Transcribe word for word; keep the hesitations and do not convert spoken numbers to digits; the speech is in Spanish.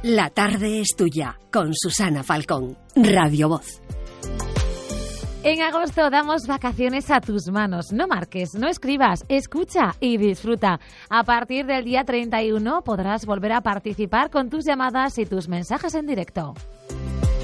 La tarde es tuya, con Susana Falcón, Radio Voz. En agosto damos vacaciones a tus manos. No marques, no escribas, escucha y disfruta. A partir del día treinta y uno podrás volver a participar con tus llamadas y tus mensajes en directo.